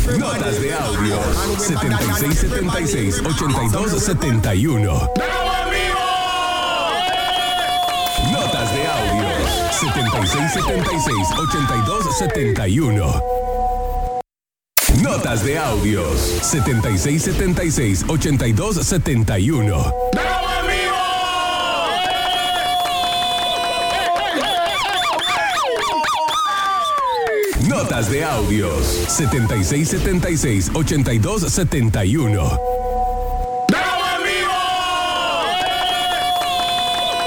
Notas de audio 7676-8271. Notas de audio 7676-8271. Notas de audios 7676-8271. Notas de audios 7676-8271.